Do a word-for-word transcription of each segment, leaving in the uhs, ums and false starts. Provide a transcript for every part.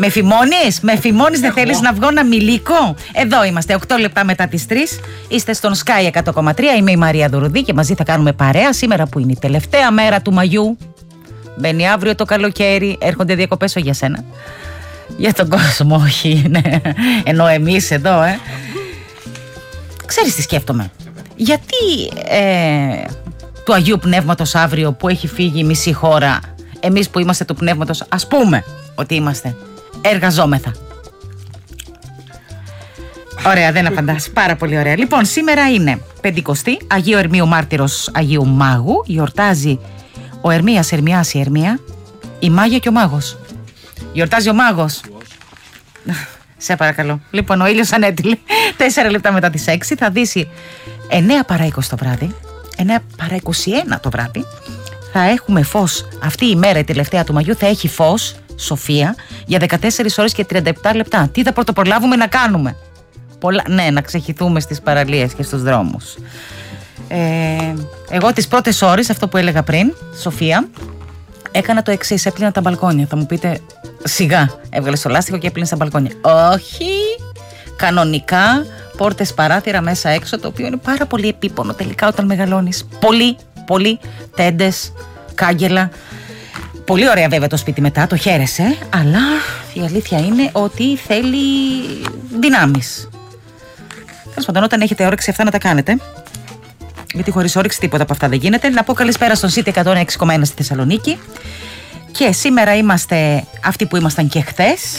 Με φημώνεις, με φημώνεις, δεν θέλεις να βγω να μιλήσω? Εδώ είμαστε, οκτώ λεπτά μετά τις τρεις. Είστε στον Sky εκατό κόμμα τρία. Είμαι η Μαρία Ντουρουντή και μαζί θα κάνουμε παρέα σήμερα που είναι η τελευταία μέρα του Μαγιού. Μπαίνει αύριο το καλοκαίρι, έρχονται διακοπές, όχι για σένα. Για τον κόσμο, όχι, ναι. Ενώ εμείς εδώ, ε. Ξέρεις τι σκέφτομαι? Γιατί ε, του Αγίου Πνεύματος αύριο που έχει φύγει η μισή χώρα, εμείς που είμαστε του Πνεύματος, ας πούμε ότι είμαστε, εργαζόμεθα? Ωραία, δεν απαντάς. Πάρα πολύ ωραία. Λοιπόν, σήμερα είναι Πεντηκοστή, Αγίου Ερμίου Μάρτυρος Αγίου Μάγου. Γιορτάζει ο Ερμίας, Ερμιάς, η Ερμία, η Μάγια και ο Μάγος. Γιορτάζει ο Μάγος. Σε παρακαλώ. Λοιπόν, ο ήλιος ανέτειλε. Τέσσερα λεπτά μετά τις έξι θα δύσει εννέα παρά είκοσι το βράδυ, εννέα παρά είκοσι ένα το βράδυ. Θα έχουμε φως. Αυτή η μέρα, η τελευταία του Μαγιού, θα έχει φως, Σοφία, για δεκατέσσερις ώρες και τριάντα επτά λεπτά. Τι θα πρωτοπρολάβουμε να κάνουμε? Πολλά... Ναι, να ξεχυθούμε στις παραλίες και στους δρόμους. Ε, εγώ τις πρώτες ώρες, αυτό που έλεγα πριν, Σοφία, έκανα το εξής, έπλυνα τα μπαλκόνια. Θα μου πείτε, σιγά, έβγαλες το λάστιχο και έπλυνες τα μπαλκόνια? Όχι, κανονικά, πόρτες, παράθυρα, μέσα έξω, το οποίο είναι πάρα πολύ επίπονο τελικά όταν μεγαλώνεις. Πολύ, πολύ, τέντες, κάγκελα. Πολύ ωραία βέβαια το σπίτι μετά, το χαίρεσαι, αλλά η αλήθεια είναι ότι θέλει δυνάμεις. Τέλος πάντων, όταν έχετε όρεξη αυτά να τα κάνετε, γιατί χωρίς όρεξη τίποτα από αυτά δεν γίνεται. Να πω καλησπέρα στον City εκατόν έξι κόμμα ένα στη Θεσσαλονίκη. Και σήμερα είμαστε αυτοί που ήμασταν και χθες.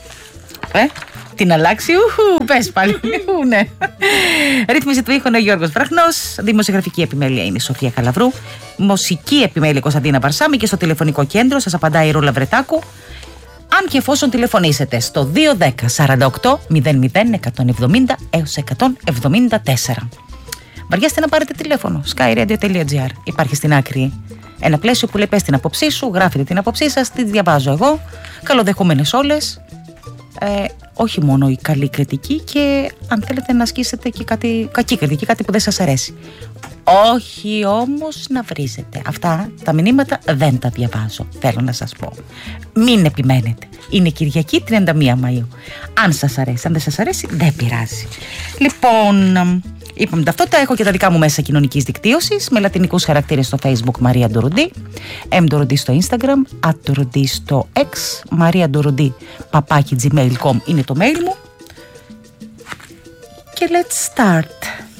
Ε, την αλλάξει, ουχου, πες πάλι. Ναι. Ρύθμιση του ήχου είναι ο Γιώργος Βραχνός. Δημοσιογραφική επιμέλεια είναι η Σοφία Καλαβρού. Μουσική επιμέλεια Κωνσταντίνα Βαρσάμη. Και στο τηλεφωνικό κέντρο σας απαντάει η Ρούλα Βρετάκου. Αν και εφόσον τηλεφωνήσετε στο δύο ένα μηδέν σαράντα οκτώ μηδέν μηδέν εκατόν εβδομήντα έως εκατόν εβδομήντα τέσσερα. Βαριάστε να πάρετε τηλέφωνο. sky radio τελεία gr. Υπάρχει στην άκρη ένα πλαίσιο που λέει πες την άποψή σου, γράφετε την άποψή σας, τη διαβάζω εγώ. Καλοδεχούμενες όλες. Ε, όχι μόνο η καλή κριτική, και αν θέλετε να ασκήσετε και κάτι, κακή κριτική, κάτι που δεν σας αρέσει. Όχι όμως να βρίζετε. Αυτά τα μηνύματα δεν τα διαβάζω, θέλω να σας πω. Μην επιμένετε. Είναι Κυριακή τριάντα μία Μαΐου. Αν σας αρέσει, αν δεν σας αρέσει, δεν πειράζει. Λοιπόν, είπαμε ταυτότητα, έχω και τα δικά μου μέσα κοινωνικής δικτύωσης με λατινικούς χαρακτήρες στο Facebook Μαρία Ντουρουντή, mDurudi στο Instagram, @Durudi στο X, Μαρία Ντουρουντή παπάκι gmail τελεία com είναι το mail μου. Και let's start.